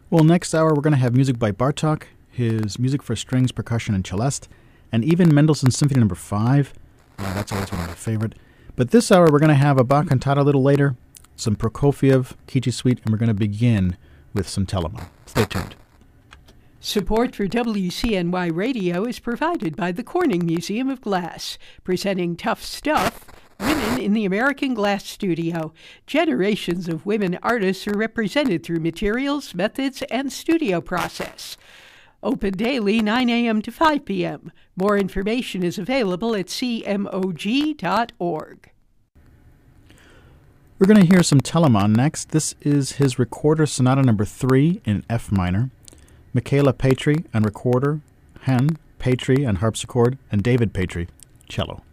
Well, next hour we're going to have music by Bartók, his music for strings, percussion, and celeste, and even Mendelssohn's Symphony No. 5. That's always one of my favorite. But this hour we're going to have a Bach cantata a little later, some Prokofiev, Kiji Suite, and we're going to begin with some Telemann. Stay tuned. Support for WCNY Radio is provided by the Corning Museum of Glass, presenting Tough Stuff, Women in the American Glass Studio. Generations of women artists are represented through materials, methods, and studio process. Open daily 9 a.m. to 5 p.m. More information is available at cmog.org. We're going to hear some Telemann next. This is his Recorder Sonata No. 3 in F minor. Michaela Patry on recorder, Hen Patry on harpsichord, and David Patry, cello.